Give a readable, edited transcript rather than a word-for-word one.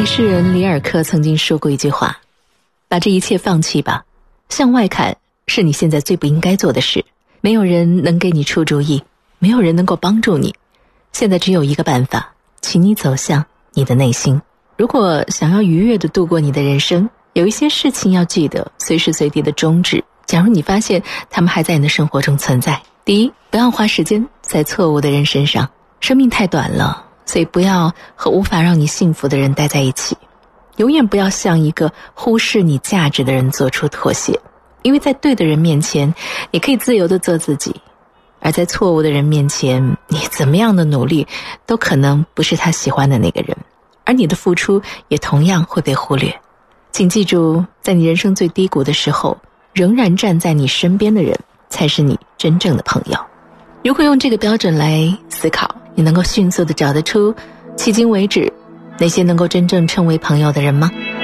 诗人里尔克曾经说过一句话，把这一切放弃吧，向外看是你现在最不应该做的事，没有人能给你出主意，没有人能够帮助你，现在只有一个办法，请你走向你的内心。如果想要愉悦地度过你的人生，有一些事情要记得随时随地的终止，假如你发现他们还在你的生活中存在。第一，不要花时间在错误的人身上，生命太短了，所以不要和无法让你幸福的人待在一起，永远不要向一个忽视你价值的人做出妥协，因为在对的人面前你可以自由地做自己，而在错误的人面前，你怎么样的努力都可能不是他喜欢的那个人，而你的付出也同样会被忽略。请记住，在你人生最低谷的时候，仍然站在你身边的人才是你真正的朋友。如果用这个标准来思考，你能够迅速地找得出迄今为止那些能够真正称为朋友的人吗？